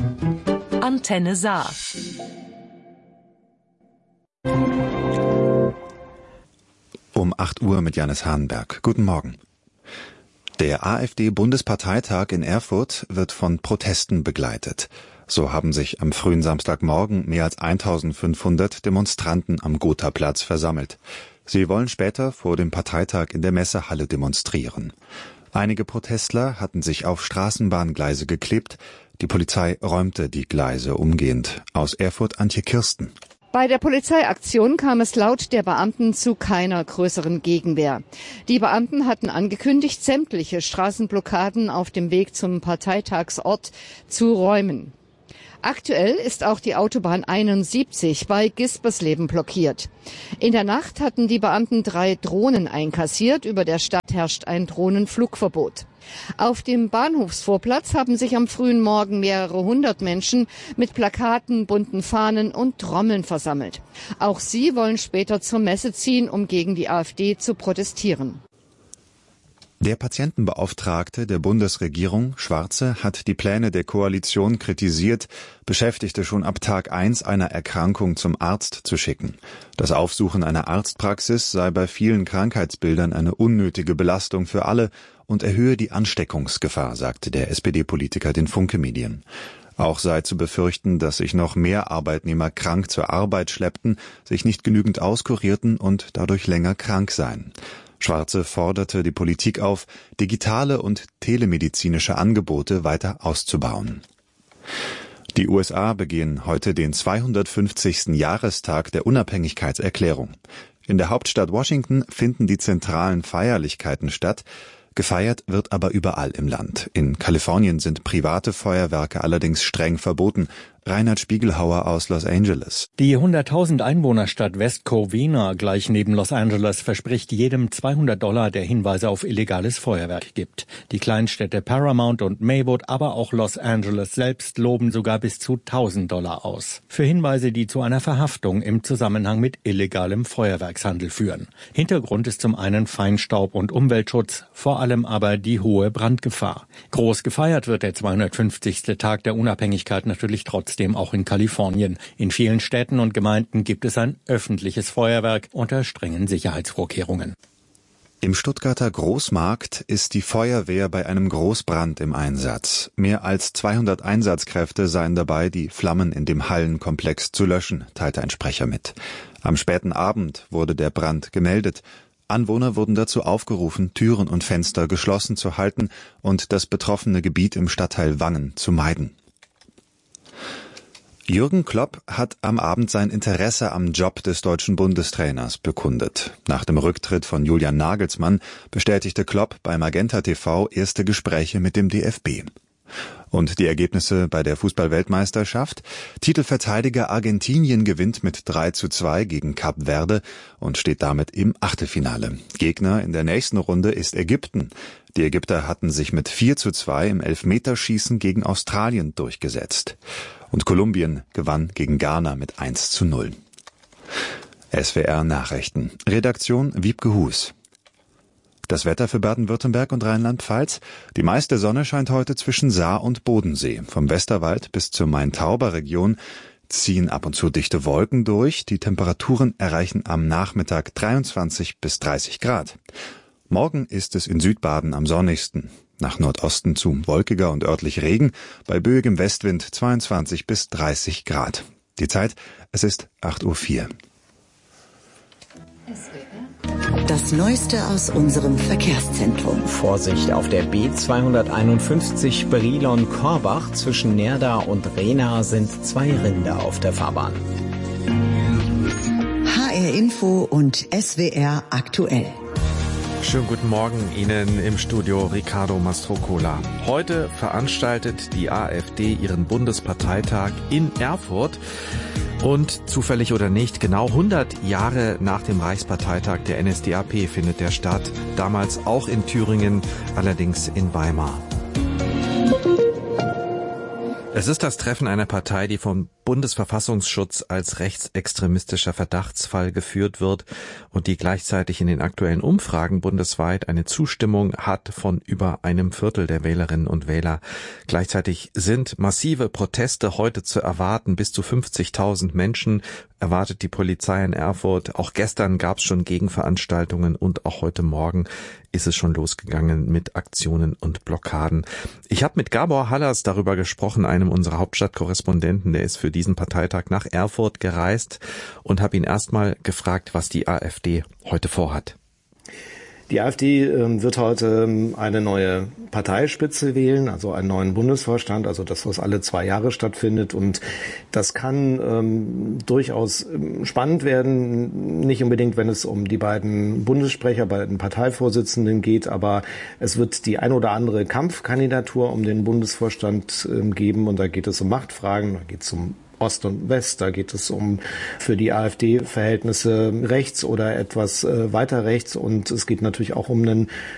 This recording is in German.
Antenne Saar. Um 8 Uhr mit Janis Hahnberg. Guten Morgen. Der AfD-Bundesparteitag in Erfurt wird von Protesten begleitet. So haben sich am frühen Samstagmorgen mehr als 1500 Demonstranten am Gotha-Platz versammelt. Sie wollen später vor dem Parteitag in der Messehalle demonstrieren. Einige Protestler hatten sich auf Straßenbahngleise geklebt. Die Polizei räumte die Gleise umgehend. Aus Erfurt Antje Kirsten. Bei der Polizeiaktion kam es laut der Beamten zu keiner größeren Gegenwehr. Die Beamten hatten angekündigt, sämtliche Straßenblockaden auf dem Weg zum Parteitagsort zu räumen. Aktuell ist auch die Autobahn 71 bei Gispersleben blockiert. In der Nacht hatten die Beamten 3 Drohnen einkassiert. Über der Stadt herrscht ein Drohnenflugverbot. Auf dem Bahnhofsvorplatz haben sich am frühen Morgen mehrere hundert Menschen mit Plakaten, bunten Fahnen und Trommeln versammelt. Auch sie wollen später zur Messe ziehen, um gegen die AfD zu protestieren. Der Patientenbeauftragte der Bundesregierung, Schwarze, hat die Pläne der Koalition kritisiert, Beschäftigte schon ab Tag 1 einer Erkrankung zum Arzt zu schicken. Das Aufsuchen einer Arztpraxis sei bei vielen Krankheitsbildern eine unnötige Belastung für alle und erhöhe die Ansteckungsgefahr, sagte der SPD-Politiker den Funke-Medien. Auch sei zu befürchten, dass sich noch mehr Arbeitnehmer krank zur Arbeit schleppten, sich nicht genügend auskurierten und dadurch länger krank seien. Schwarze forderte die Politik auf, digitale und telemedizinische Angebote weiter auszubauen. Die USA begehen heute den 250. Jahrestag der Unabhängigkeitserklärung. In der Hauptstadt Washington finden die zentralen Feierlichkeiten statt. Gefeiert wird aber überall im Land. In Kalifornien sind private Feuerwerke allerdings streng verboten. Reinhard Spiegelhauer aus Los Angeles. Die 100.000 Einwohnerstadt West Covina, gleich neben Los Angeles, verspricht jedem $200, der Hinweise auf illegales Feuerwerk gibt. Die Kleinstädte Paramount und Maywood, aber auch Los Angeles selbst loben sogar bis zu $1.000 aus. Für Hinweise, die zu einer Verhaftung im Zusammenhang mit illegalem Feuerwerkshandel führen. Hintergrund ist zum einen Feinstaub- und Umweltschutz, vor allem aber die hohe Brandgefahr. Groß gefeiert wird der 250. Tag der Unabhängigkeit natürlich trotzdem auch in Kalifornien. In vielen Städten und Gemeinden gibt es ein öffentliches Feuerwerk unter strengen Sicherheitsvorkehrungen. Im Stuttgarter Großmarkt ist die Feuerwehr bei einem Großbrand im Einsatz. Mehr als 200 Einsatzkräfte seien dabei, die Flammen in dem Hallenkomplex zu löschen, teilte ein Sprecher mit. Am späten Abend wurde der Brand gemeldet. Anwohner wurden dazu aufgerufen, Türen und Fenster geschlossen zu halten und das betroffene Gebiet im Stadtteil Wangen zu meiden. Jürgen Klopp hat am Abend sein Interesse am Job des deutschen Bundestrainers bekundet. Nach dem Rücktritt von Julian Nagelsmann bestätigte Klopp bei Magenta TV erste Gespräche mit dem DFB. Und die Ergebnisse bei der Fußball-Weltmeisterschaft? Titelverteidiger Argentinien gewinnt mit 3:2 gegen Kap Verde und steht damit im Achtelfinale. Gegner in der nächsten Runde ist Ägypten. Die Ägypter hatten sich mit 4:2 im Elfmeterschießen gegen Australien durchgesetzt. Und Kolumbien gewann gegen Ghana mit 1:0. SWR Nachrichten. Redaktion Wiebke Hus. Das Wetter für Baden-Württemberg und Rheinland-Pfalz. Die meiste Sonne scheint heute zwischen Saar und Bodensee. Vom Westerwald bis zur Main-Tauber-Region ziehen ab und zu dichte Wolken durch. Die Temperaturen erreichen am Nachmittag 23 bis 30 Grad. Morgen ist es in Südbaden am sonnigsten. Nach Nordosten zu wolkiger und örtlich Regen, bei böigem Westwind 22 bis 30 Grad. Die Zeit, es ist 8:04 Uhr. Das Neueste aus unserem Verkehrszentrum. Vorsicht auf der B251 Brilon-Korbach. Zwischen Nerda und Rehna sind 2 Rinder auf der Fahrbahn. HR Info und SWR aktuell. Schönen guten Morgen Ihnen im Studio Riccardo Mastrocola. Heute veranstaltet die AfD ihren Bundesparteitag in Erfurt. Und zufällig oder nicht, genau 100 Jahre nach dem Reichsparteitag der NSDAP findet der statt. Damals auch in Thüringen, allerdings in Weimar. Es ist das Treffen einer Partei, die vom Bundesverfassungsschutz als rechtsextremistischer Verdachtsfall geführt wird und die gleichzeitig in den aktuellen Umfragen bundesweit eine Zustimmung hat von über einem Viertel der Wählerinnen und Wähler. Gleichzeitig sind massive Proteste heute zu erwarten. Bis zu 50.000 Menschen erwartet die Polizei in Erfurt. Auch gestern gab es schon Gegenveranstaltungen und auch heute Morgen ist es schon losgegangen mit Aktionen und Blockaden. Ich habe mit Gabor Hallas darüber gesprochen, einem unserer Hauptstadtkorrespondenten, der ist für diesen Parteitag nach Erfurt gereist, und habe ihn erstmal gefragt, was die AfD heute vorhat. Die AfD wird heute eine neue Parteispitze wählen, also einen neuen Bundesvorstand, also das, was alle 2 Jahre stattfindet. Und das kann durchaus spannend werden, nicht unbedingt, wenn es um die beiden Bundessprecher, beiden Parteivorsitzenden geht, aber es wird die ein oder andere Kampfkandidatur um den Bundesvorstand geben, und da geht es um Machtfragen, da geht es um Ost und West, da geht es um für die AfD Verhältnisse rechts oder etwas weiter rechts, und es geht natürlich auch um einen